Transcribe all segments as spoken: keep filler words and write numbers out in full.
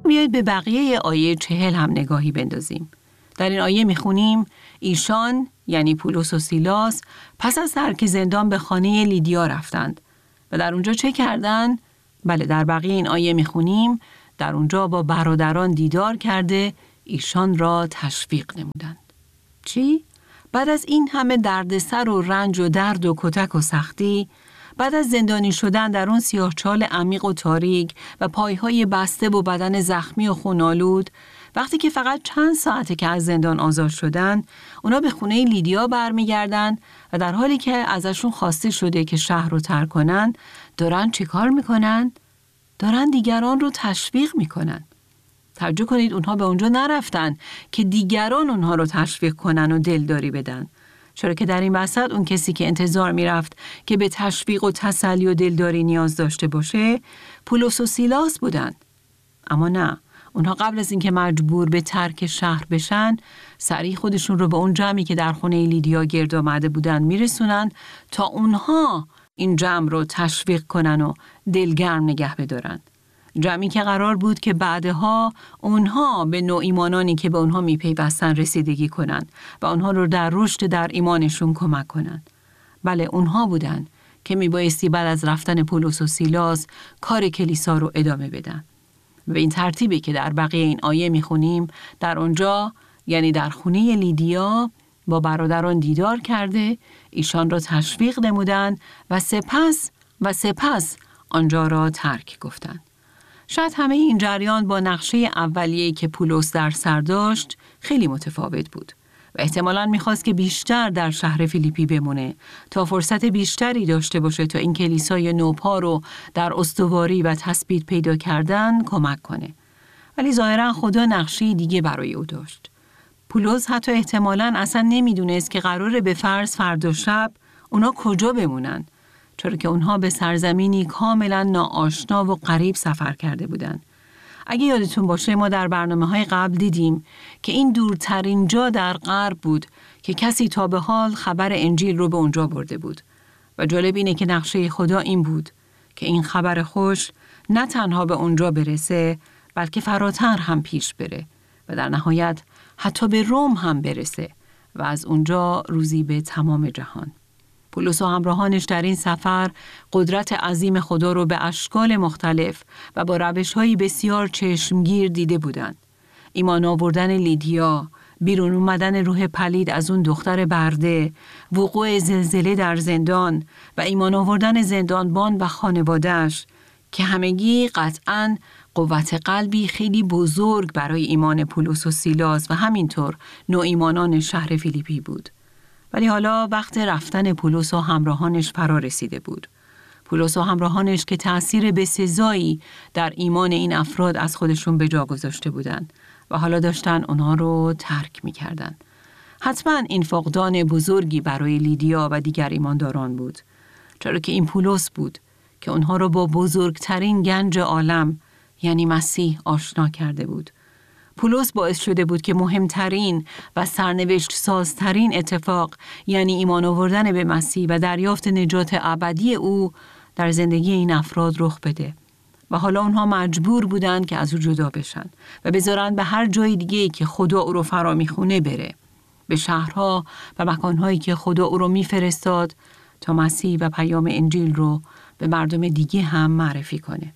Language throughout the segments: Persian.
بیایید به بقیه آیه چهل هم نگاهی بندازیم. در این آیه میخونیم ایشان یعنی پولس و سیلاس پس از ترک زندان به خانه لیدیا رفتند و در اونجا چه کردند؟ بله، در بقیه این آیه میخونیم در اونجا با برادران دیدار کرده ایشان را تشویق نمودند. چی؟ بعد از این همه دردسر و رنج و درد و کتک و سختی، بعد از زندانی شدن در اون سیاهچال عمیق و تاریک و پایهای بسته و بدن زخمی و خونالود، وقتی که فقط چند ساعته که از زندان آزاد شدن، اونا به خونه لیدیا برمیگردن و در حالی که ازشون خواسته شده که شهر رو ترک کنن، دارن چه کار میکنن؟ دارن دیگران رو تشویق میکنن. توجه کنید اونها به اونجا نرفتن که دیگران اونها رو تشویق کنن و دلداری بدن. چرا که در این وسط اون کسی که انتظار میرفت که به تشویق و تسلی و دلداری نیاز داشته باشه، پولس و سیلاس بودن. اما نه، اونها قبل از اینکه مجبور به ترک شهر بشن، سریع خودشون رو به اون جمعی که در خونه لیدیا گرد آمده بودن میرسونن تا اونها این جمع رو تشویق کنن و دلگرم نگه بدارن. جمعی که قرار بود که بعدها اونها به نوع ایمانانی که به اونها میپیوستن رسیدگی کنن و اونها رو در رشد در ایمانشون کمک کنن. بله، اونها بودن که میبایستی بعد از رفتن پولس و سیلاس کار کلیسا رو ادامه بدن. به این ترتیبی که در بقیه این آیه میخونیم، در اونجا یعنی در خونه لیدیا با برادران دیدار کرده ایشان را تشویق نمودند و سپس و سپس آنجا را ترک گفتند. شاید همه این جریان با نقشه اولیه‌ای که پولس در سر داشت خیلی متفاوت بود و احتمالاً می‌خواست که بیشتر در شهر فیلیپی بمونه تا فرصت بیشتری داشته باشه تا این کلیسای نوپا رو در استواری و تثبیت پیدا کردن کمک کنه. ولی ظاهراً خدا نقشه دیگه برای او داشت. پولس حتی احتمالاً اصلا نمیدونست که قراره به فرض فردا شب اونا کجا بمونن، چرا که اونها به سرزمینی کاملا ناآشنا و غریب سفر کرده بودند. اگه یادتون باشه ما در برنامه‌های قبل دیدیم که این دورترین جا در غرب بود که کسی تا به حال خبر انجیل رو به اونجا برده بود. و جالب اینه که نقشه خدا این بود که این خبر خوش نه تنها به اونجا برسه، بلکه فراتر هم پیش بره و در نهایت حتی به روم هم برسه و از اونجا روزی به تمام جهان. پولس و همراهانش در این سفر قدرت عظیم خدا رو به اشکال مختلف و با روش‌های بسیار چشمگیر دیده بودند. ایمان آوردن لیدیا، بیرون اومدن روح پلید از اون دختر برده، وقوع زلزله در زندان و ایمان آوردن زندانبان و خانواده‌اش که همگی قطعاً قوت قلبی خیلی بزرگ برای ایمان پولس و سیلاس و همینطور نوع ایمانان شهر فیلیپی بود. ولی حالا وقت رفتن پولس و همراهانش فرا رسیده بود. پولس و همراهانش که تأثیر بسزایی در ایمان این افراد از خودشون به جا گذاشته بودند و حالا داشتن اونها رو ترک می‌کردن. حتما این فقدان بزرگی برای لیدیا و دیگر ایمانداران بود، چرا که این پولس بود که اونها رو با بزرگترین گنج عالم یعنی مسیح آشنا کرده بود. پولس باعث شده بود که مهمترین و سرنوشت سازترین اتفاق یعنی ایمان آوردن به مسیح و دریافت نجات ابدی او در زندگی این افراد رخ بده و حالا اونها مجبور بودن که از او جدا بشن و بذارن به هر جای دیگه‌ای که خدا او رو فرا میخونه بره، به شهرها و مکانهایی که خدا او رو میفرستاد تا مسیح و پیام انجیل رو به مردم دیگه هم معرفی کنه.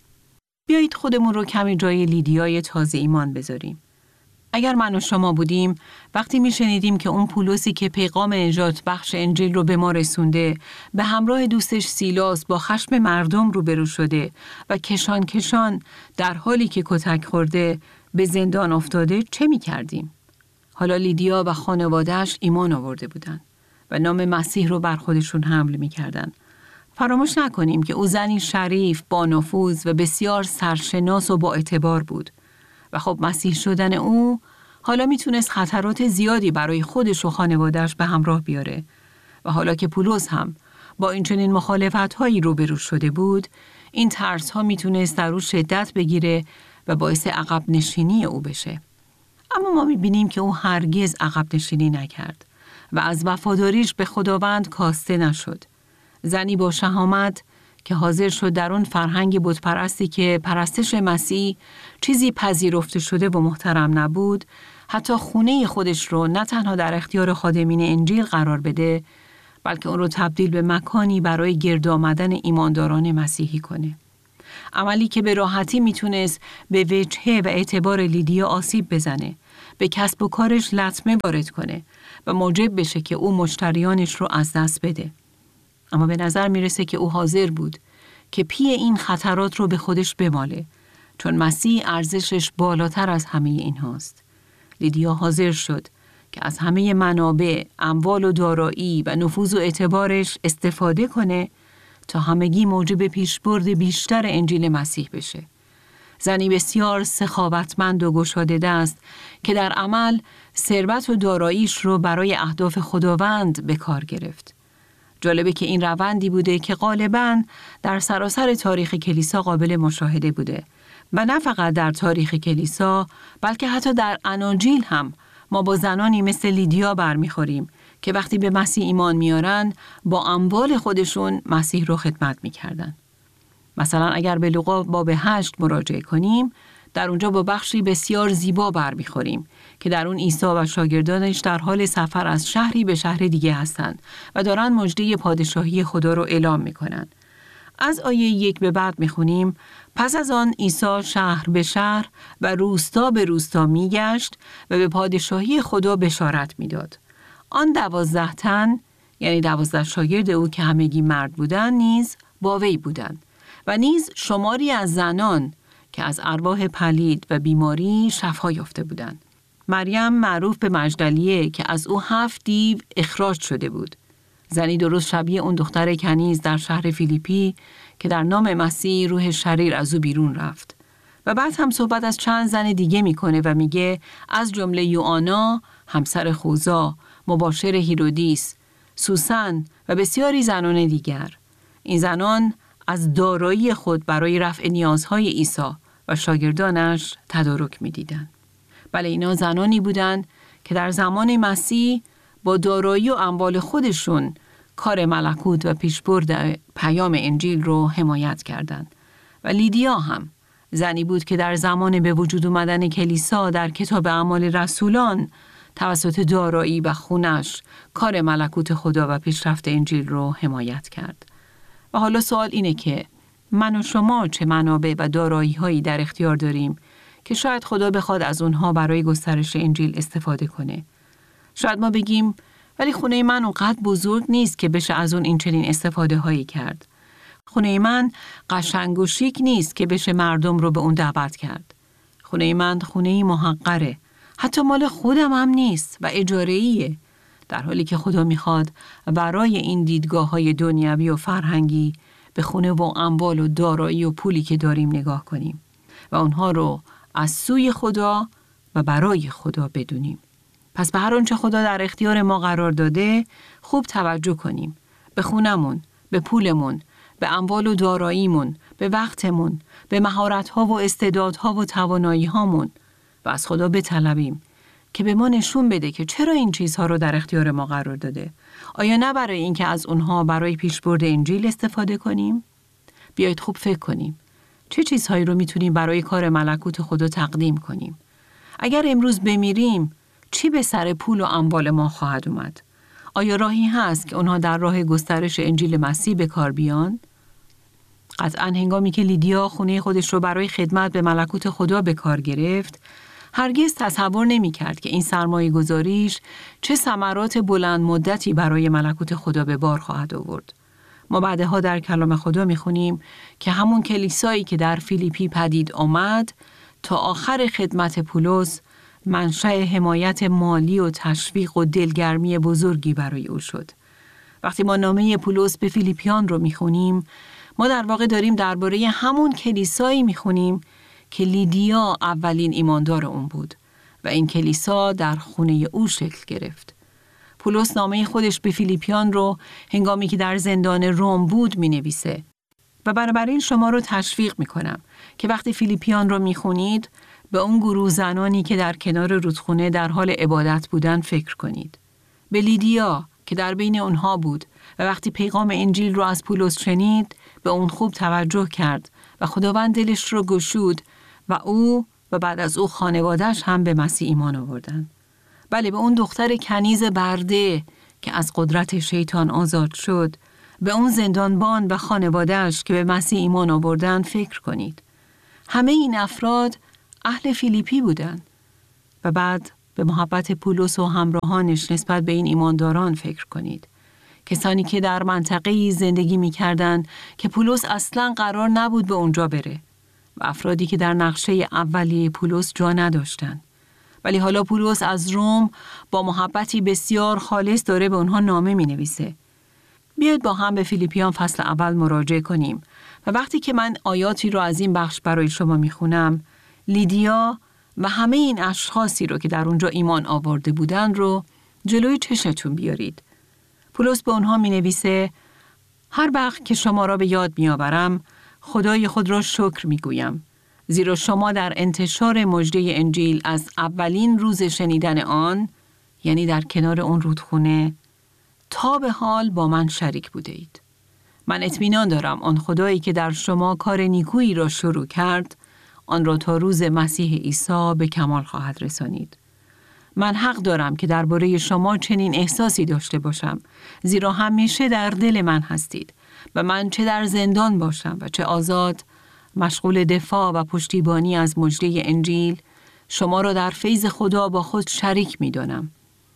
بیایید خودمون رو کمی جای لیدیای تازه ایمان بذاریم. اگر من و شما بودیم، وقتی میشنیدیم که اون پولسی که پیغام نجات بخش انجیل رو به ما رسونده، به همراه دوستش سیلاس با خشم مردم روبرو شده و کشان کشان در حالی که کتک خورده به زندان افتاده، چه میکردیم؟ حالا لیدیا و خانواده‌اش ایمان آورده بودن و نام مسیح رو بر خودشون حمل میکردن. فراموش نکنیم که او زنی شریف، با نفوذ و بسیار سرشناس و با اعتبار بود و خب مسیح شدن او حالا میتونست خطرات زیادی برای خودش و خانواده‌اش به همراه بیاره و حالا که پولس هم با این چنین مخالفت‌هایی روبرو شده بود، این ترس‌ها میتونست در او شدت بگیره و باعث عقب نشینی او بشه. اما ما میبینیم که او هرگز عقب نشینی نکرد و از وفاداریش به خداوند کاسته نشد. زنی با شهامت که حاضر شد در اون فرهنگ بتپرستی که پرستش مسیح چیزی پذیرفته شده و محترم نبود، حتی خونه خودش رو نه تنها در اختیار خادمین انجیل قرار بده، بلکه اون رو تبدیل به مکانی برای گرد آمدن ایمانداران مسیحی کنه. عملی که به راحتی میتونست به وجهه و اعتبار لیدیا آسیب بزنه، به کسب و کارش لطمه وارد کنه و موجب بشه که او مشتریانش رو از دست بده. اما به نظر میرسه که او حاضر بود که پی این خطرات رو به خودش بماله، چون مسیح ارزشش بالاتر از همه این هاست. لیدیا حاضر شد که از همه منابع، اموال و دارایی و نفوذ و اعتبارش استفاده کنه تا همگی موجب پیشبرد بیشتر انجیل مسیح بشه. زنی بسیار سخاوتمند و گشاده دست که در عمل ثروت و داراییش رو برای اهداف خداوند به کار گرفت. جالبه که این روندی بوده که غالباً در سراسر تاریخ کلیسا قابل مشاهده بوده و نه فقط در تاریخ کلیسا، بلکه حتی در اناجیل هم ما با زنانی مثل لیدیا برمیخوریم که وقتی به مسیح ایمان میارن با اموال خودشون مسیح رو خدمت میکردن. مثلا اگر به لوقا باب هشت مراجعه کنیم، در اونجا با بخشی بسیار زیبا برمیخوریم که در اون عیسی و شاگردانش در حال سفر از شهری به شهر دیگه هستند و دارن مژده پادشاهی خدا رو اعلام میکنن. از آیه یک به بعد میخونیم: پس از آن عیسی شهر به شهر و روستا به روستا میگشت و به پادشاهی خدا بشارت میداد. آن دوازده تن، یعنی دوازده شاگرد او که همگی مرد بودند، نیز با وی بودند و نیز شماری از زنان که از ارواح پلید و بیماری شفا یافته بودند. مریم معروف به مجدلیه که از او هفت دیو اخراج شده بود. زنی درست شبیه اون دختر کنیز در شهر فیلیپی که در نام مسیح روح شریر از او بیرون رفت. و بعد هم صحبت از چند زن دیگه میکنه و میگه از جمله یوآنا، همسر خوزا، مباشر هیرودیس، سوسن و بسیاری زنان دیگر. این زنان از دارایی خود برای رفع نیازهای عیسی و شاگردانش تدارک میدیدند. بله، اینا زنانی بودند که در زمان مسیح با دارایی و اموال خودشون کار ملکوت و پیشبرد پیام انجیل رو حمایت کردند. و لیدیا هم زنی بود که در زمان به وجود اومدن کلیسا در کتاب اعمال رسولان توسط دارایی و خونش کار ملکوت خدا و پیشرفت انجیل رو حمایت کرد. و حالا سوال اینه که من و شما چه منابع و دارایی هایی در اختیار داریم که شاید خدا بخواد از اونها برای گسترش انجیل استفاده کنه. شاید ما بگیم ولی خونه من اونقدر بزرگ نیست که بشه از اون این چنین استفاده هایی کرد. خونه من قشنگ و شیک نیست که بشه مردم رو به اون دعوت کرد. خونه من خونه محقره. حتی مال خودم هم نیست و اجاره‌ایه. در حالی که خدا میخواد برای این دیدگاه های دنیوی و فرهنگی به خونه و اموال و دارایی و پولی که داریم نگاه کنیم و اونها رو از سوی خدا و برای خدا بدونیم. پس به هر آنچه خدا در اختیار ما قرار داده خوب توجه کنیم. به خونمون، به پولمون، به اموال و داراییمون، به وقتمون، به مهارت‌ها و استعدادها و توانایی‌هامون و از خدا بطلبیم که به ما نشون بده که چرا این چیزها رو در اختیار ما قرار داده. آیا نه برای اینکه از اونها برای پیشبرد انجیل استفاده کنیم؟ بیایید خوب فکر کنیم. چه چیزهایی رو میتونیم برای کار ملکوت خدا تقدیم کنیم؟ اگر امروز بمیریم، چی به سر پول و اموال ما خواهد اومد؟ آیا راهی هست که اونها در راه گسترش انجیل مسیح به کار بیان؟ قطعاً هنگامی که لیدیا خونه خودش رو برای خدمت به ملکوت خدا به کار گرفت، هرگز تصور نمی کرد که این سرمایه گذاریش چه ثمرات بلند مدتی برای ملکوت خدا به بار خواهد آورد. ما بعدها در کلام خدا می خونیم که همون کلیسایی که در فیلیپی پدید آمد تا آخر خدمت پولس منشأ حمایت مالی و تشویق و دلگرمی بزرگی برای او شد. وقتی ما نامه پولس به فیلیپیان رو می خونیم، ما در واقع داریم درباره همون کلیسایی می خونیم که لیدیا اولین ایماندار اون بود و این کلیسا در خونه او شکل گرفت. پولس نامه خودش به فیلیپیان رو هنگامی که در زندان روم بود می نویسه و بنابراین شما رو تشویق می کنم که وقتی فیلیپیان رو می خونید به اون گروه زنانی که در کنار رودخونه در حال عبادت بودن فکر کنید. به لیدیا که در بین اونها بود و وقتی پیغام انجیل رو از پولس شنید به اون خوب توجه کرد و خداوند دلش رو گشود و او و بعد از او خانواده‌اش هم به مسیح ایمان آوردن. بله، به اون دختر کنیز برده که از قدرت شیطان آزاد شد، به اون زندانبان و خانواده‌اش که به مسیح ایمان آوردن فکر کنید. همه این افراد اهل فیلیپی بودن. و بعد به محبت پولس و همراهانش نسبت به این ایمانداران فکر کنید. کسانی که در منطقه‌ای زندگی می‌کردن که پولس اصلاً قرار نبود به اونجا بره و افرادی که در نقشه اولیه پولس جا نداشتن. ولی حالا پولس از روم با محبتی بسیار خالص داره به اونها نامه می‌نویسه. بیاید با هم به فیلیپیان فصل اول مراجعه کنیم و وقتی که من آیاتی رو از این بخش برای شما می‌خونم، لیدیا و همه این اشخاصی رو که در اونجا ایمان آورده بودن رو جلوی چشتون بیارید. پولس به اونها می نویسه: هر وقت که شما را به یاد می آورم، خدای خود را شکر می گویم. زیرا شما در انتشار مژده انجیل از اولین روز شنیدن آن، یعنی در کنار اون رودخونه، تا به حال با من شریک بوده اید. من اطمینان دارم آن خدایی که در شما کار نیکویی را شروع کرد، آن را تا روز مسیح عیسی به کمال خواهد رسانید. من حق دارم که درباره شما چنین احساسی داشته باشم، زیرا همیشه در دل من هستید و من چه در زندان باشم و چه آزاد، مشغول دفاع و پشتیبانی از مژده انجیل، شما را در فیض خدا با خود شریک می دانم.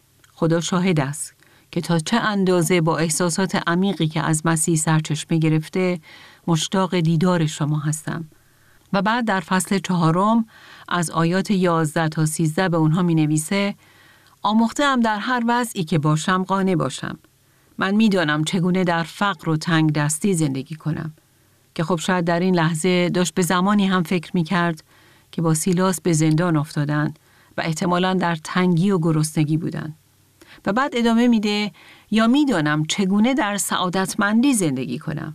خدا شاهد است که تا چه اندازه با احساسات عمیقی که از مسیح سرچشمه گرفته، مشتاق دیدار شما هستم. و بعد در فصل چهارم از آیات یازده تا سیزده به اونها می نویسه: آموخته‌ام در هر وضعی که باشم قانع باشم. من می دانم چگونه در فقر و تنگ دستی زندگی کنم. که خب شاید در این لحظه داشت به زمانی هم فکر می کرد که با سیلاس به زندان افتادن و احتمالاً در تنگی و گرسنگی بودن. و بعد ادامه میده: یا می دانم چگونه در سعادتمندی زندگی کنم.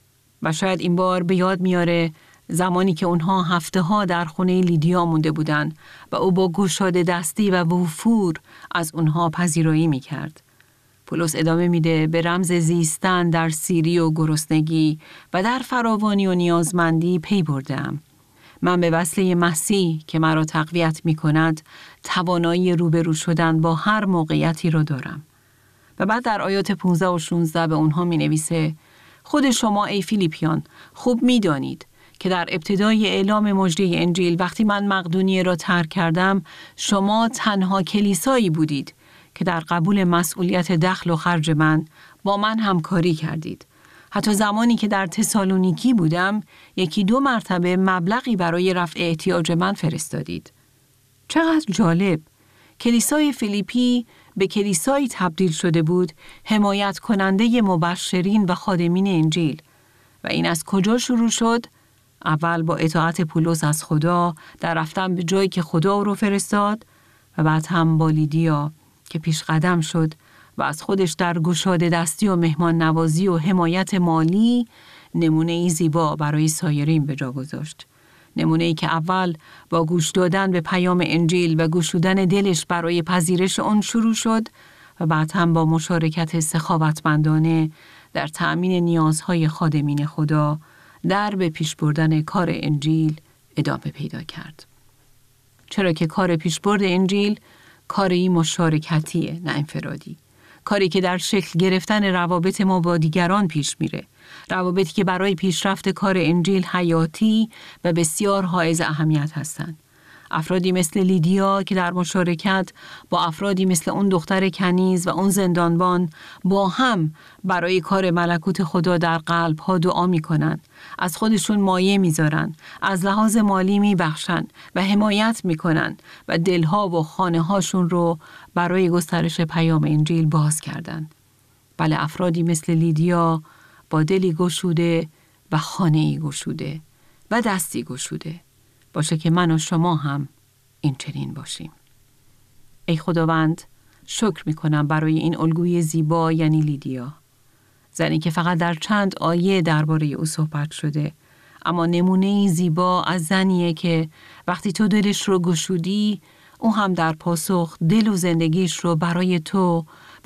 و شاید این بار به یاد میاره زمانی که اونها هفته ها در خونه لیدیا مونده بودن و او با گشاده دستی و وفور از اونها پذیرایی می کرد. پولس ادامه میده: به رمز زیستن در سیری و گرسنگی و در فراوانی و نیازمندی پی بردم. من به وسیله مسیح که مرا تقویت می کند توانایی روبرو شدن با هر موقعیتی را دارم. و بعد در آیات پانزده و شانزده به اونها می نویسه: خود شما ای فیلیپیان خوب می دانید که در ابتدای اعلام مژده انجیل وقتی من مقدونیه را ترک کردم، شما تنها کلیسایی بودید که در قبول مسئولیت دخل و خرج من با من همکاری کردید. حتی زمانی که در تسالونیکی بودم، یکی دو مرتبه مبلغی برای رفع احتیاج من فرستادید. چقدر جالب! کلیسای فیلیپی به کلیسایی تبدیل شده بود حمایت کننده مبشرین و خادمین انجیل. و این از کجا شروع شد؟ اول با اطاعت پولس از خدا در رفتن به جایی که خدا او رو فرستاد و بعد هم با لیدیا که پیش قدم شد و از خودش در گشاده دستی و مهمان نوازی و حمایت مالی نمونه ای زیبا برای سایرین به جا گذاشت. نمونه ای که اول با گوش دادن به پیام انجیل و گشودن دلش برای پذیرش آن شروع شد و بعد هم با مشارکت سخاوتمندانه در تأمین نیازهای خادمین خدا در به پیش بردن کار انجیل ادامه پیدا کرد. چرا که کار پیشبرد انجیل کاری مشارکتیه، نه انفرادی. کاری که در شکل گرفتن روابط ما با دیگران پیش میره. روابطی که برای پیشرفت کار انجیل حیاتی و بسیار حائز اهمیت هستند. افرادی مثل لیدیا که در مشارکت با افرادی مثل اون دختر کنیز و اون زندانبان با هم برای کار ملکوت خدا در قلب‌ها دعا می‌کنن، از خودشون مایه می‌ذارن، از لحاظ مالی می‌بخشن و حمایت می‌کنن و دلها و خانه‌هاشون رو برای گسترش پیام انجیل باز کردن. بله، افرادی مثل لیدیا با دلی گشوده و خانه‌ای گشوده و دستی گشوده. باشه که من و شما هم این چنین باشیم. ای خداوند، شکر میکنم برای این الگوی زیبا یعنی لیدیا. زنی که فقط در چند آیه درباره او صحبت شده، اما نمونه زیبا از زنیه که وقتی تو دلش رو گشودی، او هم در پاسخ دل و زندگیش رو برای تو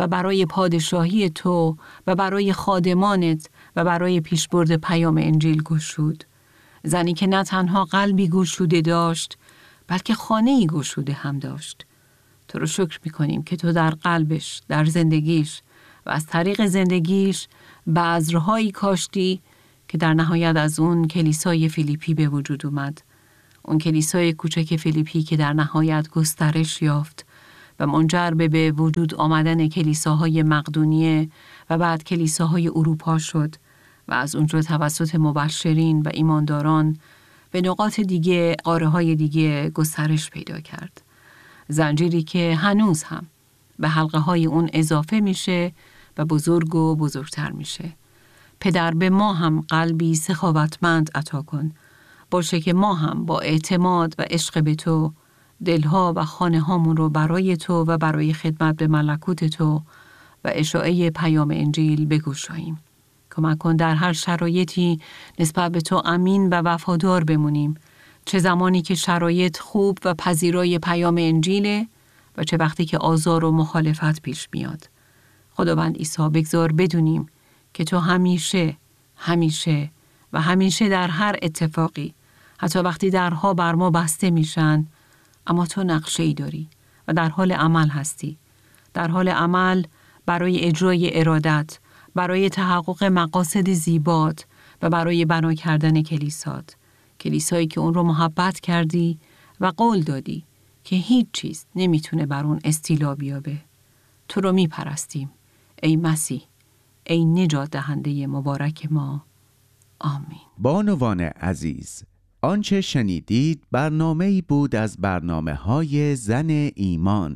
و برای پادشاهی تو و برای خادمانت و برای پیشبرد پیام انجیل گشود. زنی که نه تنها قلبی گشوده داشت، بلکه خانه‌ای گشوده هم داشت. تو رو شکر می‌کنیم که تو در قلبش، در زندگیش و از طریق زندگیش بذرهایی کاشتی که در نهایت از اون کلیسای فیلیپی به وجود اومد. اون کلیسای کوچک فیلیپی که در نهایت گسترش یافت و منجر به به وجود آمدن کلیساهای مقدونیه و بعد کلیساهای اروپا شد و از اونجا توسط مبشرین و ایمانداران به نقاط دیگه، قاره‌های دیگه گسترش پیدا کرد. زنجیری که هنوز هم به حلقه های اون اضافه میشه و بزرگ و بزرگتر میشه. پدر، به ما هم قلبی سخاوتمند عطا کن، باشه که ما هم با اعتماد و عشق به تو دلها و خانه هامون رو برای تو و برای خدمت به ملکوت تو و اشاعه پیام انجیل بگشاییم. کمک کن در هر شرایطی نسبت به تو امین و وفادار بمونیم، چه زمانی که شرایط خوب و پذیرای پیام انجیله و چه وقتی که آزار و مخالفت پیش میاد. خداوند عیسی، بگذار بدونیم که تو همیشه، همیشه و همیشه در هر اتفاقی، حتی وقتی درها بر ما بسته میشن، اما تو نقشه‌ای داری و در حال عمل هستی. در حال عمل برای اجرای ارادت، برای تحقق مقاصد زیبات و برای بنا کردن کلیسات. کلیسایی که اون رو محبت کردی و قول دادی که هیچ چیز نمیتونه بر اون استیلا بیابه. تو رو میپرستیم ای مسیح، ای نجات دهنده مبارک ما. آمین. بانوان عزیز، آنچه شنیدید برنامه‌ای بود از برنامه‌های زن ایمان.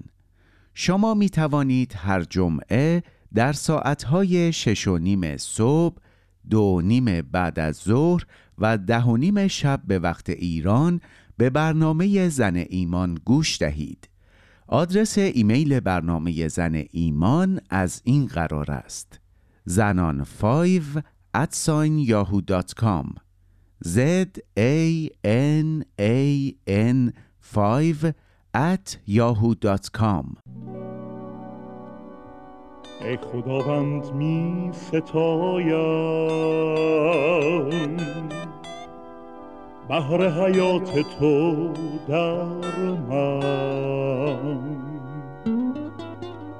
شما می توانید هر جمعه در ساعتهای شش و نیم صبح، دو و نیم بعد از ظهر و ده و نیم شب به وقت ایران به برنامه زن ایمان گوش دهید. آدرس ایمیل برنامه زن ایمان از این قرار است: زنان پنج ات یاهو دات کام z a n a n پنج ات یاهو دات کام. ای خداوند می ستایم بحر حیات تو در من،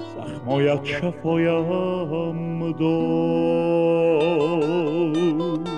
زخمایت شفایم داد